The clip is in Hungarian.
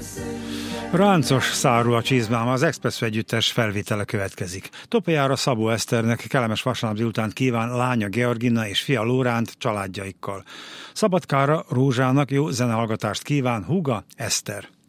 Ráncos szárú a csizmám, az Expresszó együttes felvétele következik. Topolyára Szabó Eszternek kellemes vasárnap délutánt kíván lánya Georgina és fia Lóránt családjaikkal. Szabadkára Rózsának jó zenehallgatást kíván húga Eszter.